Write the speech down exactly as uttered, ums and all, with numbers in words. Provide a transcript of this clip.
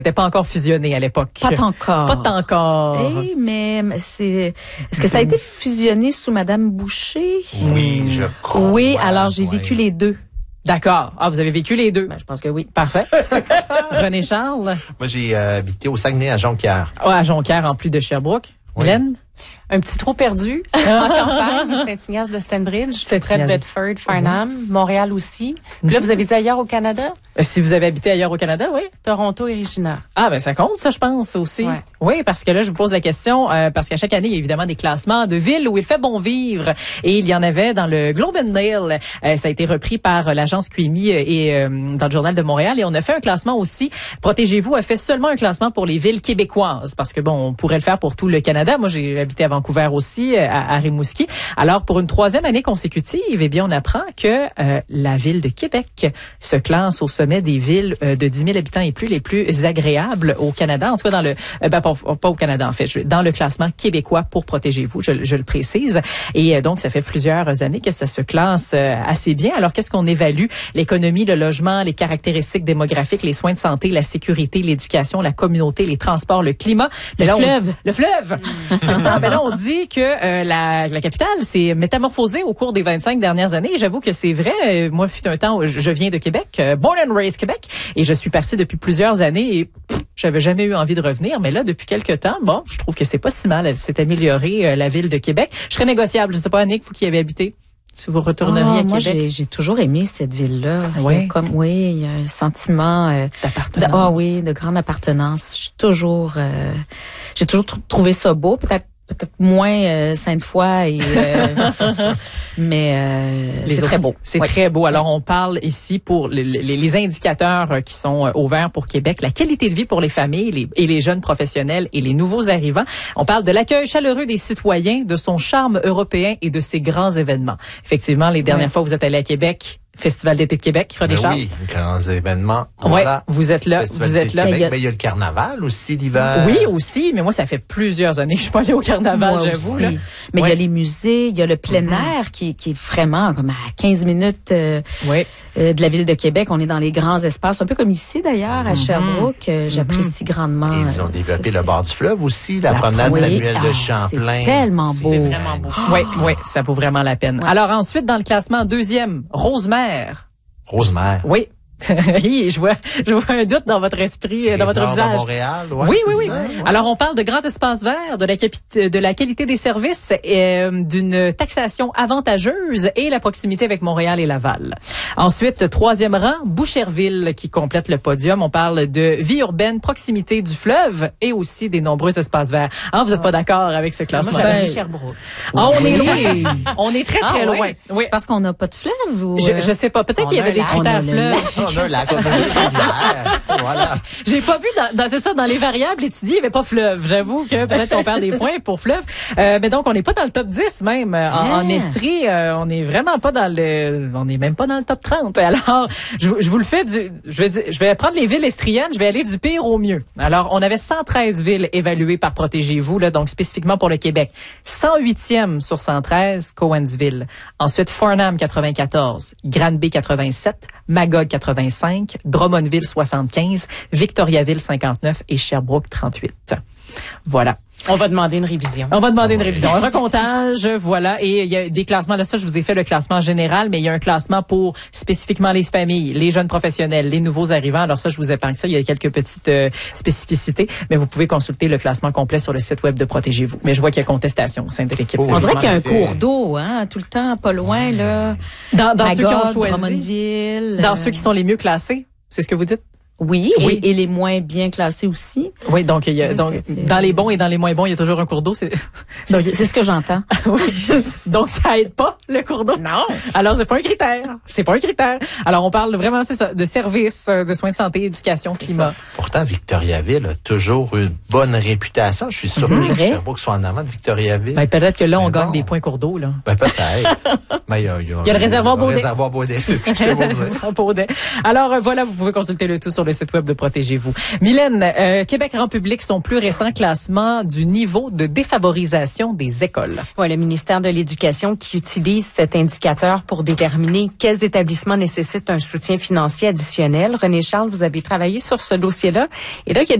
n'était pas encore fusionné à l'époque. Pas encore. Pas encore. Eh, mais c'est, est-ce que ça a été fusionné sous Madame Boucher? Oui, je crois. Oui, alors j'ai ouais. vécu les deux. D'accord. Ah, vous avez vécu les deux. Ben, je pense que oui. Parfait. René Charles? Moi, j'ai euh, habité au Saguenay, à Jonquière. Ah, à Jonquière, en plus de Sherbrooke. Oui. Hélène? Un petit trou perdu en campagne, Saint-Ignace de Stanbridge, près de Bedford, Farnham, mm-hmm. Montréal aussi. Puis là, vous avez dit ailleurs au Canada? Si vous avez habité ailleurs au Canada, oui. Toronto et Regina. Ah, ben ça compte, ça, je pense, aussi. Ouais. Oui, parce que là, je vous pose la question, euh, parce qu'à chaque année, il y a évidemment des classements de villes où il fait bon vivre. Et il y en avait dans le Globe and Mail. Euh, ça a été repris par l'agence Q M I et euh, dans le Journal de Montréal. Et on a fait un classement aussi. Protégez-vous a fait seulement un classement pour les villes québécoises, parce que bon, on pourrait le faire pour tout le Canada. Moi, j'ai habité à Vancouver aussi, à, à Rimouski. Alors, pour une troisième année consécutive, eh bien, on apprend que euh, la ville de Québec se classe au sommet des villes euh, de dix mille habitants et plus les plus agréables au Canada. En tout cas, dans le euh, ben, pas, pas au Canada, en fait, je, dans le classement québécois pour Protégez-vous, je, je le précise. Et euh, donc, ça fait plusieurs années que ça se classe euh, assez bien. Alors, qu'est-ce qu'on évalue? L'économie, le logement, les caractéristiques démographiques, les soins de santé, la sécurité, l'éducation, la communauté, les transports, le climat. Le là, fleuve. On, le fleuve. C'est ça. Ben là, on dit que euh, la, la capitale s'est métamorphosée au cours des vingt-cinq dernières années. Et j'avoue que c'est vrai. Moi, fut un temps, je, je viens de Québec, euh, born and raised Québec, et je suis partie depuis plusieurs années et pff, j'avais jamais eu envie de revenir. Mais là, depuis quelques temps, bon, je trouve que c'est pas si mal. Elle s'est améliorée, euh, la ville de Québec. Je serais négociable. Je sais pas, Annick, vous qui y avez habité, si vous retourneriez oh, à moi, Québec. Moi, j'ai, j'ai toujours aimé cette ville-là. Oui. Comme, oui, il y a un sentiment euh, d'appartenance. Ah oh, oui, de grande appartenance. J'ai toujours, euh, j'ai toujours tr- trouvé ça beau. Peut-être peut-être moins euh, Sainte-Foy et euh, mais euh, c'est autres, très beau. C'est ouais. très beau. Alors on parle ici pour les, les, les indicateurs qui sont ouverts pour Québec, la qualité de vie pour les familles les, et les jeunes professionnels et les nouveaux arrivants. On parle de l'accueil chaleureux des citoyens, de son charme européen et de ses grands événements. Effectivement, les dernières ouais. fois vous êtes allé à Québec, Festival d'été de Québec, René Charles. Oui, grands événements. Ouais, voilà. vous êtes là, Festival vous êtes là. Québec, il y a... Ben, il y a le carnaval aussi l'hiver. Oui, aussi, mais moi ça fait plusieurs années que je suis pas allée au carnaval, moi j'avoue aussi. là. Mais ouais. il y a les musées, il y a le plein mm-hmm. air qui qui est vraiment comme à quinze minutes euh, ouais. euh, de la ville de Québec. On est dans les grands espaces, un peu comme ici d'ailleurs à Sherbrooke. Euh, j'apprécie mm-hmm. grandement. Et ils ont développé euh, le bord du fleuve aussi, la, la promenade oui. Samuel ah, de Champlain. C'est tellement beau. C'est vraiment beau. Oui, oui, ça vaut vraiment la peine. Ouais. Alors ensuite dans le classement deuxième, Rosemère. Rosemère. Oui. je vois, je vois un doute dans votre esprit, Et dans votre visage. De Montréal, ouais, oui, oui, oui. Ça, ouais. Alors, on parle de grands espaces verts, de la, capi- de la qualité des services, euh, d'une taxation avantageuse et la proximité avec Montréal et Laval. Ensuite, troisième rang, Boucherville qui complète le podium. On parle de vie urbaine, proximité du fleuve et aussi des nombreux espaces verts. Ah, vous n'êtes pas d'accord avec ce classement? Moi, j'avais mis Sherbrooke. Ah, on est loin. On est très, très ah, loin. Oui. Oui. C'est parce qu'on n'a pas de fleuve ou... Je, je sais pas. Peut-être on qu'il y avait des critères fleuves. On a la communauté rivière. Voilà. J'ai pas vu dans, dans c'est ça dans les variables étudiées, il y avait pas fleuve. J'avoue que peut-être qu'on perd des points pour fleuve. Euh, mais donc on n'est pas dans le top dix même en, yeah. en Estrie, euh, on n'est vraiment pas dans le on n'est même pas dans le top trente. Alors, je, je vous le fais du je vais dire, je vais prendre les villes estriennes, je vais aller du pire au mieux. Alors, on avait cent treize villes évaluées par Protégez-vous là, donc spécifiquement pour le Québec. cent huitième sur cent treize, Cowansville. Ensuite Farnham quatre-vingt-quatorze, Granby quatre-vingt-sept, Magog quatre-vingt-cinq, Drummondville soixante-quinze, Victoriaville cinquante-neuf et Sherbrooke trente-huit. Voilà. On va demander une révision. On va demander une révision. Un recomptage, voilà. Et il y a des classements. Là, ça, je vous ai fait le classement général, mais il y a un classement pour spécifiquement les familles, les jeunes professionnels, les nouveaux arrivants. Alors ça, je vous épargne ça. Il y a quelques petites euh, spécificités, mais vous pouvez consulter le classement complet sur le site web de Protégez-vous. Mais je vois qu'il y a contestation au sein de l'équipe. Oh, on dirait qu'il y a un cours d'eau, hein, tout le temps, pas loin, là. Dans, dans Magog, ceux qui ont choisi. Drummondville. Dans euh... ceux qui sont les mieux classés. C'est ce que vous dites? Oui, oui. Et, et les moins bien classés aussi. Oui, donc il y a oui, donc dans les bons et dans les moins bons, il y a toujours un cours d'eau. C'est donc, c'est, c'est ce que j'entends. Oui. Donc ça aide pas le cours d'eau. Non. Alors c'est pas un critère. C'est pas un critère. Alors on parle vraiment c'est ça de services, de soins de santé, éducation, climat. Pourtant Victoriaville a toujours une bonne réputation. Je suis surpris que Sherbrooke soit en avant de Victoriaville. Ben peut-être que là on Mais gagne bon. des points cours d'eau là. Ben peut-être. Mais il y a, il y a, il y a le réservoir Baudet. Le réservoir Baudet, c'est ce que je te veux dire. Alors euh, voilà, vous pouvez consulter le tout sur le le site web de Protégez-vous. Mylène, euh, Québec rend public son plus récent classement du niveau de défavorisation des écoles. Oui, le ministère de l'Éducation qui utilise cet indicateur pour déterminer quels établissements nécessitent un soutien financier additionnel. René Charles, vous avez travaillé sur ce dossier-là. Et là, il y a